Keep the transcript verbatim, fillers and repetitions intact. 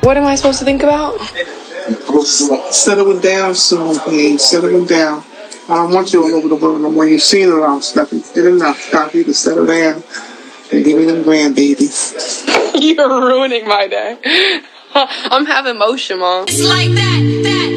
What am I supposed to think about? Settling down soon, please. Settling down. I don't want you all over the world no more. You've seen it all, Stephanie. Did enough. Time for you to settle down and give me them grandbabies. You're ruining my day. I'm having motion, Mom. It's like that, that.